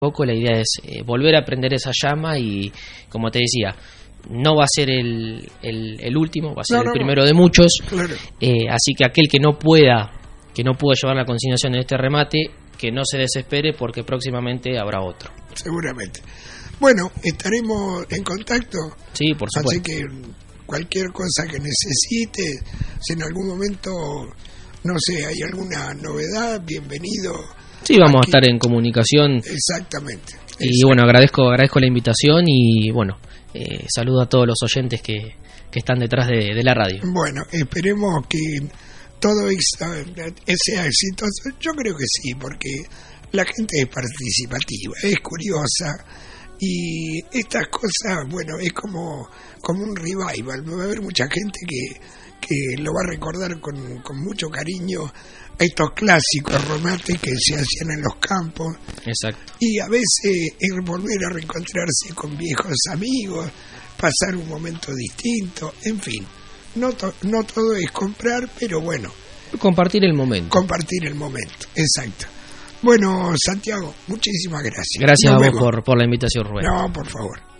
poco la idea es volver a prender esa llama y, como te decía, no va a ser el último, va a ser el primero de muchos. Claro. Así que aquel que no pueda llevar la consignación en este remate, que no se desespere porque próximamente habrá otro. Seguramente. Bueno, estaremos en contacto. Sí, por supuesto. Así que cualquier cosa que necesite, si en algún momento, no sé, hay alguna novedad, bienvenido. Sí, vamos a estar en comunicación. Exactamente. Y bueno, agradezco la invitación y bueno, saludo a todos los oyentes que están detrás de la radio. Bueno, esperemos que todo sea exitoso. Yo creo que sí, porque la gente es participativa, es curiosa y estas cosas, bueno, es como un revival. Va a haber mucha gente que lo va a recordar con mucho cariño a estos clásicos remates que se hacían en los campos. Exacto. Y a veces es volver a reencontrarse con viejos amigos, pasar un momento distinto, en fin. No todo es comprar, pero bueno. Compartir el momento. Compartir el momento, exacto. Bueno, Santiago, muchísimas gracias. Gracias a vos por la invitación, Rubén. No, por favor.